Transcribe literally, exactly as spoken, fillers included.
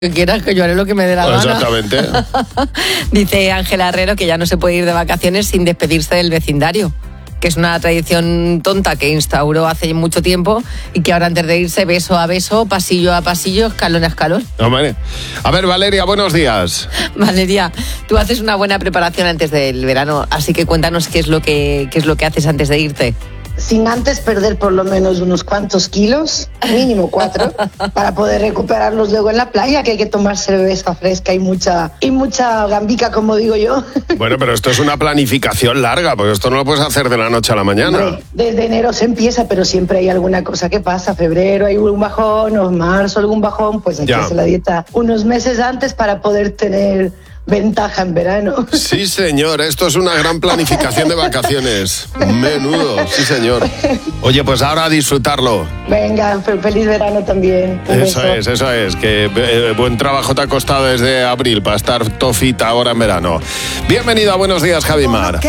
Que quieras, que yo haré lo que me dé la gana. Exactamente. Dice Ángela Herrero que ya no se puede ir de vacaciones sin despedirse del vecindario, que es una tradición tonta que instauró hace mucho tiempo y que ahora antes de irse beso a beso, pasillo a pasillo, escalón a escalón. Hombre. A ver, Valeria, buenos días. Valeria, tú haces una buena preparación antes del verano, así que cuéntanos qué es lo que, qué es lo que haces antes de irte. Sin antes perder por lo menos unos cuantos kilos, mínimo cuatro, para poder recuperarlos luego en la playa, que hay que tomar cerveza fresca y mucha y mucha gambica, como digo yo. Bueno, pero esto es una planificación larga, porque esto no lo puedes hacer de la noche a la mañana. Hombre, desde enero se empieza, pero siempre hay alguna cosa que pasa. Febrero hay un bajón, o marzo algún bajón, pues hay Ya. que hacer la dieta unos meses antes para poder tener ventaja en verano. Sí, señor, esto es una gran planificación de vacaciones. Menudo, sí, señor. Oye, pues ahora a disfrutarlo. Venga, fe- feliz verano también. Un Eso beso. es, eso es, que eh, buen trabajo te ha costado desde abril para estar tofita ahora en verano. Bienvenido a Buenos Días, Javi Mar.